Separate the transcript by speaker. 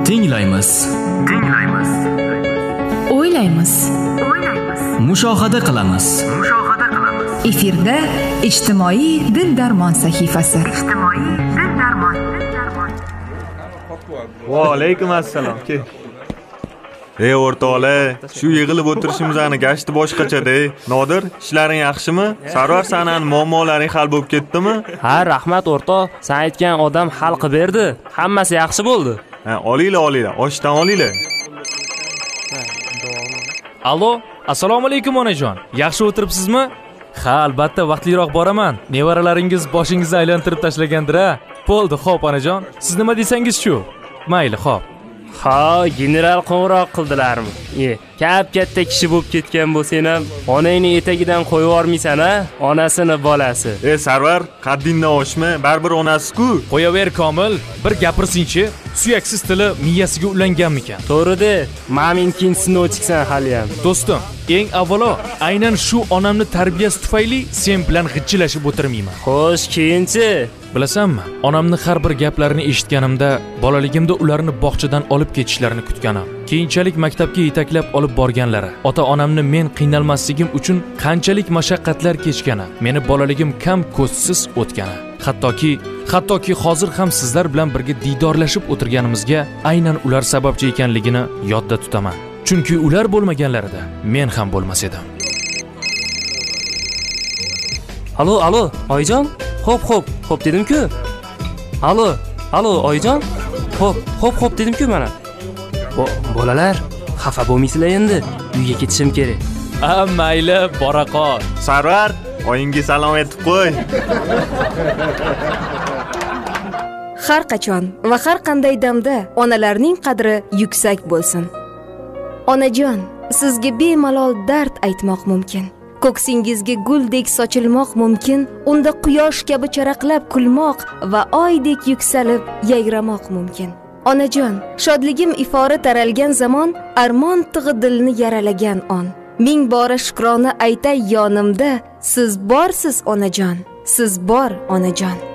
Speaker 1: Tinglaymiz.
Speaker 2: O'ylaymiz.
Speaker 1: Mushohada qilamiz.
Speaker 2: Efirda ijtimoiy dil-darmon sahifasi.
Speaker 3: Va alaykum assalom. Ey o'rtoqlar, shu yig'ilib o'tirishimizni gashti boshqacha-da. Nodir, ishlaring yaxshimi? Sarvar sanan muammolaring hal bo'lib ketdimi?
Speaker 4: Ha, rahmat o'rtoq. Sen aytgan odam hal qilib berdi. Hammasi yaxshi bo'ldi.
Speaker 3: Ha, olinglar, oshdan olinglar.
Speaker 5: Allo, assalomu alaykum onajon. Yaxshi o'tiribsizmi? Ha, albatta vaqtliroq boraman. Nevaralaringiz boshingizni aylantirib tashlagandir-a. Bo'ldi, xo'p onajon. Siz nima desangiz shu. Mayli, xo'p.
Speaker 4: Ha, general qo'ng'iroq qildilarmi? Katta kishi bo'lib ketgan bo'lsang ham, onangni etagidan qo'yib yormaysan-a? Onasini bolasi.
Speaker 3: Sarvar, qaddingdan oshma, baribir onasi-ku.
Speaker 5: Qo'yaver Komil, bir gapirsinchi. Suyaksiz tili miyasiga ulanganmikan?
Speaker 4: To'g'ri-da, ma'minkinsini o'chiksan hali ham.
Speaker 5: Do'stim, eng avvalo, aynan shu onamni tarbiyasi tufayli sen bilan g'ichillashib o'tirmayman.
Speaker 4: Xo'sh, keyinchi?
Speaker 5: Bilasanmi, onamni har bir gaplarini eshitganimda, bolaligimda ularni bog'chadan olib ketishlarini kutganim, keyinchalik maktabga yetaklab olib borganlari, ota-onamni men qiynalmasligim uchun qanchalik mashaqqatlar kechgani, meni bolaligim kam ko'zsiz o'tgani, hattoki hozir ham sizlar bilan birga diydorlashib o'tirganimizga aynan ular sababchi ekanligini yodda tutaman. Chunki ular bo'lmaganlarida men ham bo'lmas edim.
Speaker 4: Allo, oyijon? Xo'p dedim-ku. Allo, oyijon? Xo'p dedim-ku mana. Bolalar, xafa bo'lmaysizlar endi. Uyga ketishim kerak.
Speaker 5: Mayli, bora qol.
Speaker 3: Sarvar, oyingga salom aytib qo'y.
Speaker 6: Har qachon va har qanday damda onalarning qadri yuksak bo'lsin. Onajon, sizga bemalol dard aytmoq mumkin. Ko'ksingizga guldek sochilmoq mumkin, unda quyosh kabi charaqlab kulmoq va oydek yuksalib yayramoq mumkin. Onajon, shodligim ifori taralgan zamon, armon tig'i dilni yaralagan on. Ming bora shukrona aytay yonimda, siz borsiz onajon, siz bor onajon.